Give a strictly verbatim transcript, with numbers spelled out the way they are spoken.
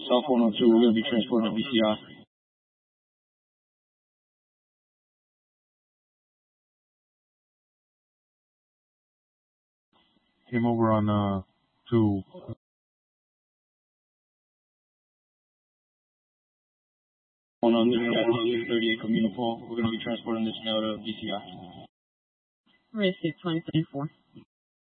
South one oh two, we're going to be transporting to B C I. Came over on, uh, to... On uh, thirty-eight Communal Paul, we're going to be transporting this mail to B C I. Red six twenty thirty-four.